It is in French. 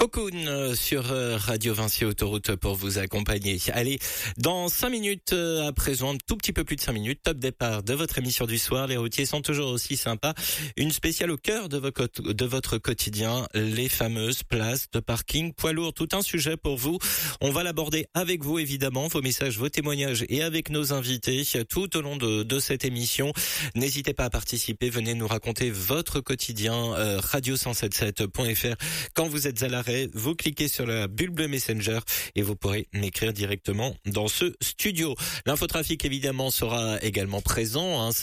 Cocoon sur Radio Vinci Autoroute pour vous accompagner. Allez, dans 5 minutes à présent, un tout petit peu plus de 5 minutes, top départ de votre émission du soir. Les routiers sont toujours aussi sympas. Une spéciale au cœur de votre quotidien, les fameuses places de parking poids lourds. Tout un sujet pour vous. On va l'aborder avec vous évidemment, vos messages, vos témoignages et avec nos invités tout au long de cette émission. N'hésitez pas à participer, venez nous raconter votre quotidien, radio177.fr. Quand vous êtes à l'arrêt, vous cliquez sur la bulle bleue Messenger et vous pourrez m'écrire directement dans ce studio. L'infotrafic évidemment sera également présent,